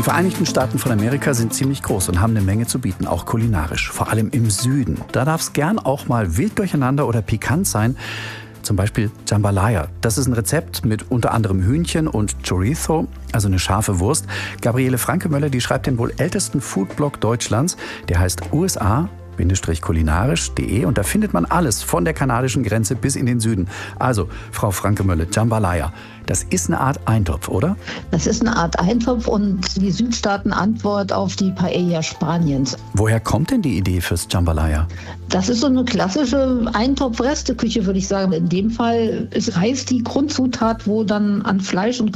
Vereinigten Staaten von Amerika sind ziemlich groß und haben eine Menge zu bieten, auch kulinarisch. Vor allem im Süden. Da darf es gern auch mal wild durcheinander oder pikant sein. Zum Beispiel Jambalaya. Das ist ein Rezept mit unter anderem Hühnchen und Chorizo, also eine scharfe Wurst. Gabriele Frankemöller, die schreibt den wohl ältesten Foodblog Deutschlands. Der heißt USA-kulinarisch.de und da findet man alles von der kanadischen Grenze bis in den Süden. Also, Frau Frankemöller, Jambalaya, das ist eine Art Eintopf, oder? Das ist eine Art Eintopf und die Südstaaten-Antwort auf die Paella Spaniens. Woher kommt denn die Idee fürs Jambalaya? Das ist so eine klassische Eintopf-Resteküche, würde ich sagen. In dem Fall ist Reis die Grundzutat, wo dann an Fleisch und